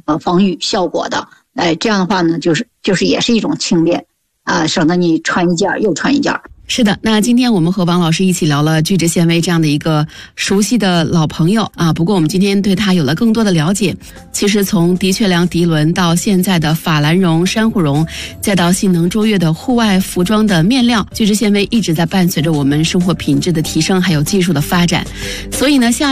防雨效果的。这样的话呢，就是也是一种轻便省得你穿一件又穿一件。 是的，那今天我们和王老师一起聊了聚酯纤维这样的一个熟悉的老朋友不过我们今天对它有了更多的了解。其实从的确良涤纶到现在的法兰绒、珊瑚绒，再到性能卓越的户外服装的面料，聚酯纤维一直在伴随着我们生活品质的提升，还有技术的发展。所以呢，